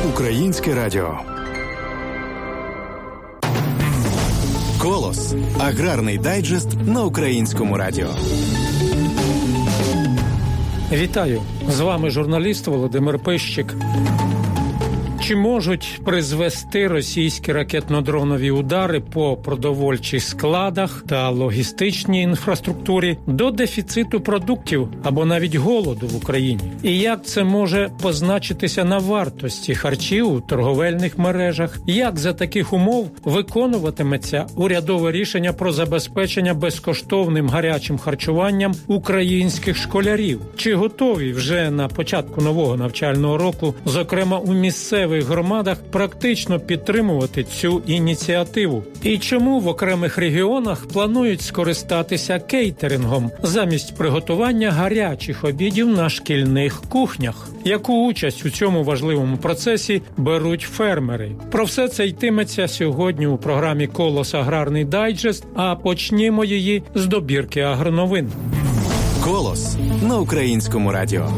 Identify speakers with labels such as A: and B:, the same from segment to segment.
A: Українське радіо. «Колос» – аграрний дайджест на Українському радіо.
B: Вітаю! З вами журналіст Володимир Пищик. Чи можуть призвести російські ракетно-дронові удари по продовольчих складах та логістичній інфраструктурі до дефіциту продуктів або навіть голоду в Україні? І як це може позначитися на вартості харчів у торговельних мережах? Як за таких умов виконуватиметься урядове рішення про забезпечення безкоштовним гарячим харчуванням українських школярів? Чи готові вже на початку нового навчального року, зокрема у місцевих громадах, практично підтримувати цю ініціативу? І чому в окремих регіонах планують скористатися кейтерингом замість приготування гарячих обідів на шкільних кухнях? Яку участь у цьому важливому процесі беруть фермери? Про все це йтиметься сьогодні у програмі «Колос. Аграрний дайджест», а почнімо її з добірки агроновин.
A: «Колос» на Українському радіо.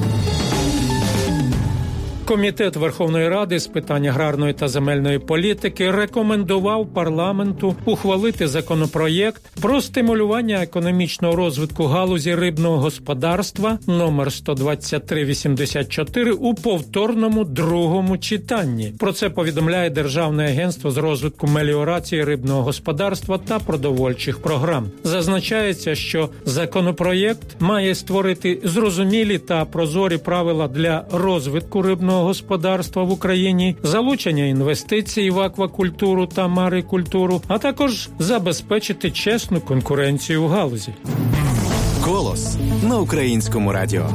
B: Комітет Верховної Ради з питань аграрної та земельної політики рекомендував парламенту ухвалити законопроєкт про стимулювання економічного розвитку галузі рибного господарства номер 12384 у повторному другому читанні. Про це повідомляє Державне агентство з розвитку меліорації рибного господарства та продовольчих програм. Зазначається, що законопроєкт має створити зрозумілі та прозорі правила для розвитку рибного господарства в Україні, залучення інвестицій в аквакультуру та марикультуру, а також забезпечити чесну конкуренцію в галузі.
A: «Колос» на Українському радіо.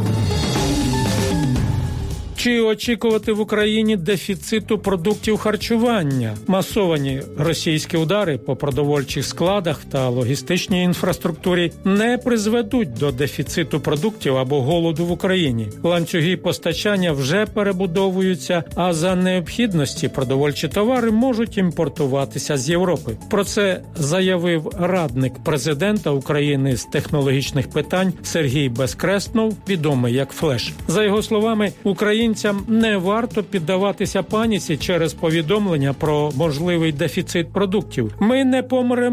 B: Чи очікувати в Україні дефіциту продуктів харчування? Масовані російські удари по продовольчих складах та логістичній інфраструктурі не призведуть до дефіциту продуктів або голоду в Україні. Ланцюги постачання вже перебудовуються, а за необхідності продовольчі товари можуть імпортуватися з Європи. Про це заявив радник президента України з технологічних питань Сергій Безкреснов, відомий як Флеш. За його словами, українцям не варто піддаватися паніці через повідомлення про можливий дефіцит продуктів. Ми не помремо